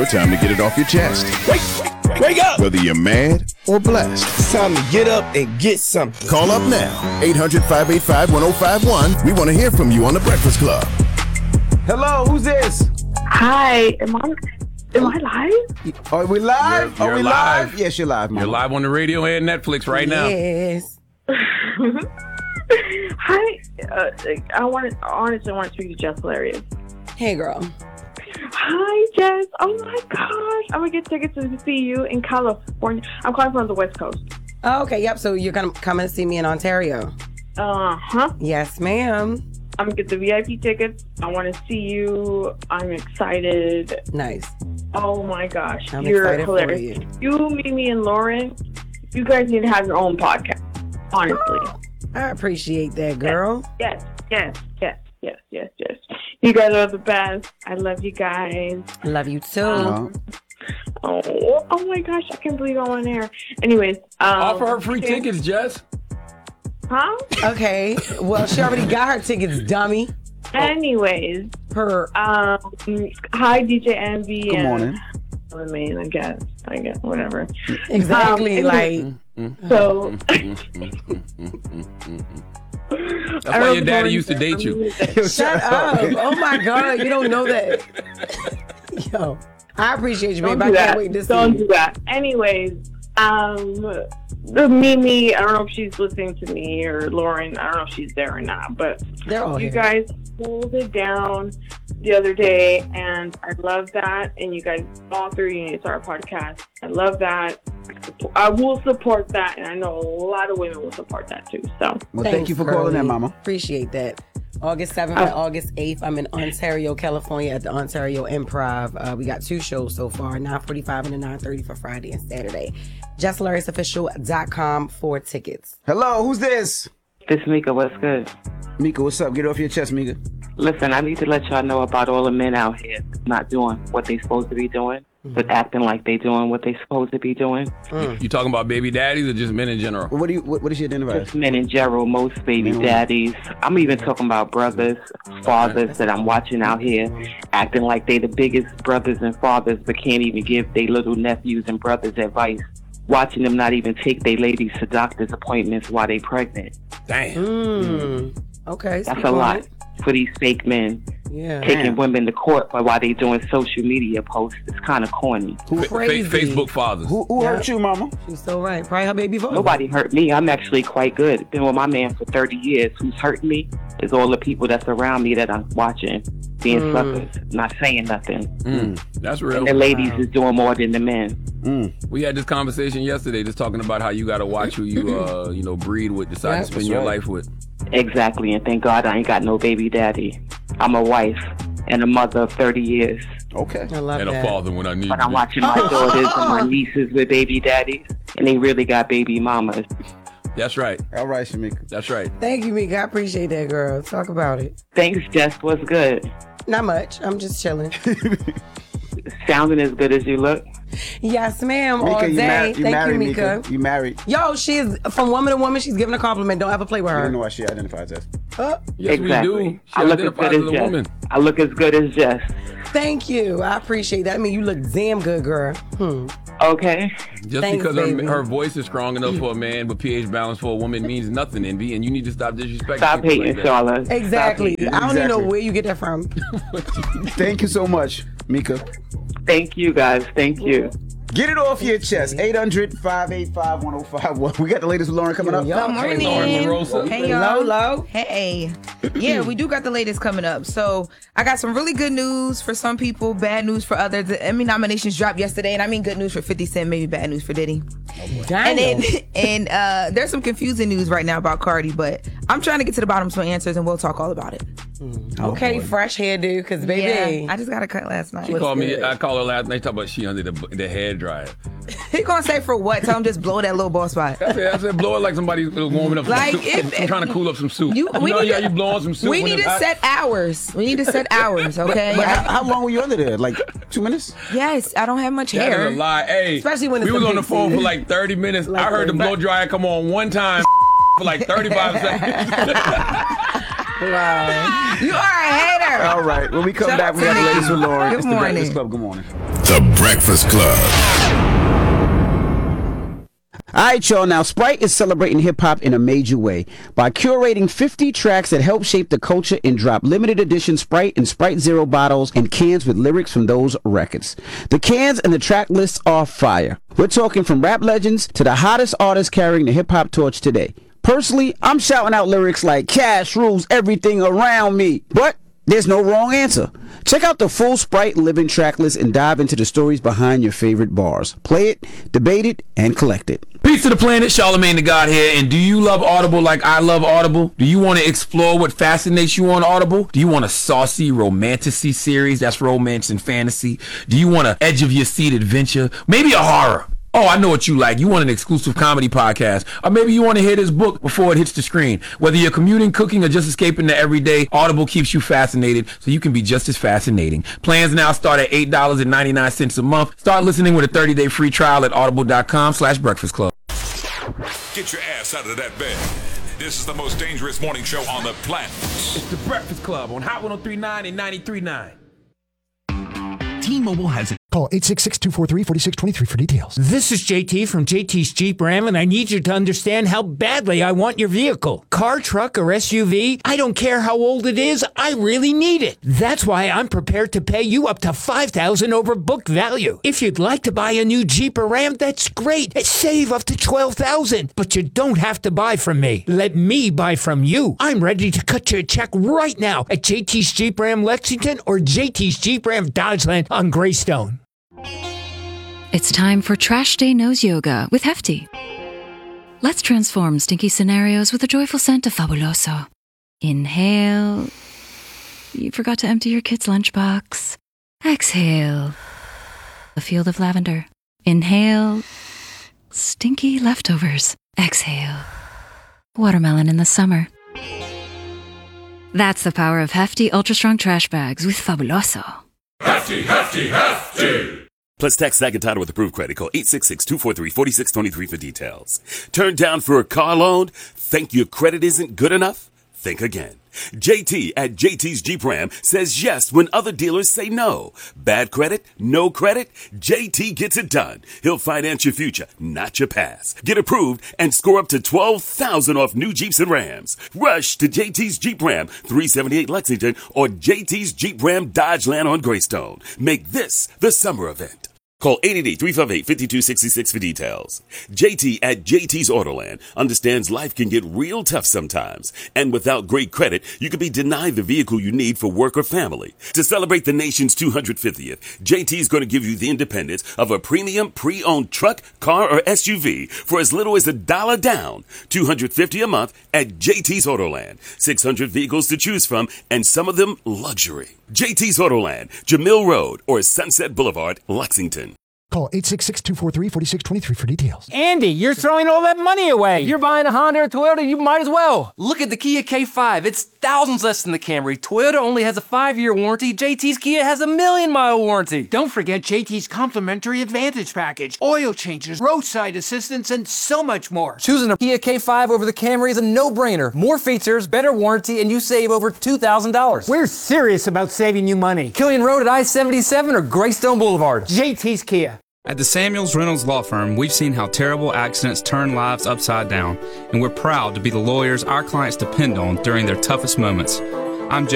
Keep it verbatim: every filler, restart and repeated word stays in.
Time to get it off your chest. Wake, wake up! Whether you're mad or blessed. It's time to get up and get something. Call up now. eight hundred, five eight five, one oh five one. We want to hear from you on The Breakfast Club. Hello, who's this? Hi, am I am I live? Are we live? You're- Are we you're live? live. Yes, you're live, Mama. You're live on the radio and Netflix right now. Yes. Hi, uh, I wanted honestly want to speak to Jess Hilarious. Hey, girl. Hi, Jess. Oh my gosh, I'm gonna get tickets to see you in California. I'm calling from the West Coast. Oh, okay, yep. So you're gonna come and see me in Ontario? Uh huh. Yes, ma'am. I'm gonna get the V I P tickets. I want to see you. I'm excited. Nice. Oh my gosh, I'm you're excited for hilarious. you. You, Mimi, and Lauren. You guys need to have your own podcast. Honestly. I appreciate that, girl. Yes, yes, yes, yes, yes, yes. You guys are the best. I love you guys. Love you too. Uh, Oh, oh my gosh, I can't believe I'm on air. Anyways, um, Offer her free okay. tickets, Jess. Huh? Okay. Well, she already got her tickets, dummy. Anyways, Her. um, hi D J Envy. Good and morning. I mean, I guess, I guess, whatever. Exactly. Um, like. So. That's why your daddy used to date you. Shut up. Oh my God. You don't know that. Yo. I appreciate you, Don't babe. do I can't that. wait to see Don't you. do that. Anyways, um, the Mimi, I don't know if she's listening to me or Lauren. I don't know if she's there or not, but They're all you here. guys pulled it down the other day, and I love that. And you guys, all three, need to start a podcast. I love that. I will support that, and I know a lot of women will support that too. So, Well, thank you for calling in, Mama. Appreciate that. August seventh Uh, and August eighth, I'm in Ontario, California at the Ontario Improv. Uh, we got two shows so far, nine forty-five and a nine thirty for Friday and Saturday. jess hilarious official dot com for tickets. Hello, who's this? This Mika, what's good? Mika, what's up? Get off your chest, Mika. Listen, I need to let y'all know about all the men out here not doing what they supposed to be doing, but acting like they doing what they supposed to be doing. You talking about baby daddies or just men in general? What do you? What, what is your identify? Just men in general, most baby Men. daddies. I'm even talking about brothers, fathers that I'm watching out here acting like they the biggest brothers and fathers, but can't even give their little nephews and brothers advice. Watching them not even take their ladies to doctor's appointments while they pregnant. Damn. Mm. Okay. That's speak a on lot it. for these fake men. Yeah. Taking Damn. women to court but while they doing social media posts. It's kind of corny. Fa- fa- Crazy. Facebook fathers. Who, who Yeah. hurt you, Mama? She's so right. Probably her baby father. Nobody hurt me. I'm actually quite good. Been with my man for thirty years. Who's hurting me is all the people that's around me that I'm watching being Mm. suckers, not saying nothing. Mm, that's real. And the ladies is doing more than the men. Mm. We had this conversation yesterday, just talking about how you got to watch who you, uh, you know, breed with, decide Yeah, to spend that's your right. life with. Exactly. And thank God I ain't got no baby daddy. I'm a wife and a mother of thirty years. Okay. I love And a that. father when I need But I'm you. watching my daughters and my nieces with baby daddies. And they really got baby mamas. That's right. All right, Shamika. That's right. Thank you, Mika. I appreciate that, girl. Talk about it. Thanks, Jess. What's good? Not much. I'm just chilling. Sounding as good as you look. Yes, ma'am. All Mika, you, day. mar- you Thank married, you, Mika. Mika. You married. Yo, she's from woman to woman. She's giving a compliment. Don't ever play with I her. don't know why she identifies as. Uh, Yes, exactly. we do. She I look as identifies good as as a Jess. woman. I look as good as Jess. thank you. I appreciate that. I mean, you look damn good, girl. Hmm. Okay. Just Thanks, because her, baby. her voice is strong enough for a man, but pH balance for a woman means nothing, Envy, and you need to stop disrespecting Stop people hating, like that. Charlotte. Exactly. Stop hating. I don't even know Exactly. where you get that from. Thank you so much, Mika. Thank you, guys. Thank you. Get it off your chest. eight hundred, five eight five, one oh five one. We got the latest with Lauren coming up. Yo, Good morning. Lauren Rosa. Hey, y'all. Low, low. Hey. Yeah, we do got the latest coming up. So I got some really good news for some people, bad news for others. The Emmy nominations dropped yesterday, and I mean good news for fifty Cent, maybe bad news for Diddy. Damn. And then, and uh, there's some confusing news right now about Cardi, but I'm trying to get to the bottom of some answers, and we'll talk all about it. okay, fresh hairdo, because baby. Yeah, I just got a cut last night. She called me. I called her last night. Talk about she under the the hair dryer. He gonna say for what? Tell him just blow that little ball spot. I said, I said blow it like somebody's warming up. Like, some soup. if- I'm trying to cool up some soup. You- You, we know need how to- you blowing some soup. We when need it's to hot? set hours. We need to set hours, okay? But how, how long were you under there? Like two minutes? Yes, I don't have much That hair. is a lie. Hey, Especially when we it's was a on the big phone season. for like thirty minutes. Like I heard the the- blow dryer come on one time for like thirty-five seconds. Wow. You are a hater. sir. All right. When we come Shout back, out we to got the me. ladies with Lauren. Good It's the morning. Breakfast Club. Good morning. The Breakfast Club. All right, y'all. Now, Sprite is celebrating hip-hop in a major way by curating fifty tracks that help shape the culture and drop limited edition Sprite and Sprite Zero bottles and cans with lyrics from those records. The cans and the track lists are fire. We're talking from rap legends to the hottest artists carrying the hip-hop torch today. Personally, I'm shouting out lyrics like "Cash rules everything around me," but there's no wrong answer. Check out the full Sprite Living track list and dive into the stories behind your favorite bars. Play it, debate it, and collect it. Peace to the planet, Charlemagne the God here. And do you love Audible like I love Audible? Do you want to explore what fascinates you on Audible? Do you want a saucy romantasy series that's romance and fantasy? Do you want an edge of your seat adventure? Maybe a horror? Oh, I know what you like. You want an exclusive comedy podcast. Or maybe you want to hear this book before it hits the screen. Whether you're commuting, cooking, or just escaping the everyday, Audible keeps you fascinated so you can be just as fascinating. Plans now start at eight dollars and ninety-nine cents a month. Start listening with a thirty-day free trial at audible.com slash breakfast club. Get your ass out of that bed. This is the most dangerous morning show on the planet. It's the Breakfast Club on Hot one oh three point nine and ninety-three point nine. T-Mobile has a Call eight six six, two four three, four six two three for details. This is J T from J T's Jeep Ram, and I need you to understand how badly I want your vehicle. Car, truck, or S U V, I don't care how old it is, I really need it. That's why I'm prepared to pay you up to five thousand dollars over book value. If you'd like to buy a new Jeep or Ram, that's great. Save up to twelve thousand dollars. But you don't have to buy from me. Let me buy from you. I'm ready to cut you a check right now at J T's Jeep Ram Lexington or J T's Jeep Ram Dodgeland on Greystone. It's time for Trash Day Nose Yoga with Hefty. Let's transform stinky scenarios with a joyful scent of Fabuloso. Inhale. You forgot to empty your kid's lunchbox. Exhale. A field of lavender. Inhale. Stinky leftovers. Exhale. Watermelon in the summer. That's the power of Hefty Ultra Strong Trash Bags with Fabuloso. Hefty, hefty, hefty. Plus, tax tag and title with approved credit. Call eight six six, two four three, four six two three for details. Turned down for a car loan? Think your credit isn't good enough? Think again. J T at J T's Jeep Ram says yes when other dealers say no. Bad credit? No credit? J T gets it done. He'll finance your future, not your past. Get approved and score up to twelve thousand dollars off new Jeeps and Rams. Rush to J T's Jeep Ram, three seventy-eight Lexington, or J T's Jeep Ram Dodgeland on Greystone. Make this the summer event. Call eight eight eight, three five eight, five two six six for details. J T at J T's Autoland understands life can get real tough sometimes. And without great credit, you could be denied the vehicle you need for work or family. To celebrate the nation's two hundred fiftieth, J T's going to give you the independence of a premium pre-owned truck, car, or S U V for as little as a dollar down. two hundred fifty dollars a month at J T's Autoland. six hundred vehicles to choose from, and some of them luxury. J T's Autoland, Jamil Road, or Sunset Boulevard, Lexington. Call eight six six, two four three, four six two three for details. Andy, you're throwing all that money away. You're buying a Honda or Toyota, you might as well. Look at the Kia K five. It's thousands less than the Camry. Toyota only has a five-year warranty. J T's Kia has a million-mile warranty. Don't forget J T's complimentary Advantage package, oil changes, roadside assistance, and so much more. Choosing a Kia K five over the Camry is a no-brainer. More features, better warranty, and you save over two thousand dollars. We're serious about saving you money. Killian Road at I seventy-seven or Greystone Boulevard. J T's Kia. At the Samuels Reynolds Law Firm, we've seen how terrible accidents turn lives upside down, and we're proud to be the lawyers our clients depend on during their toughest moments. I'm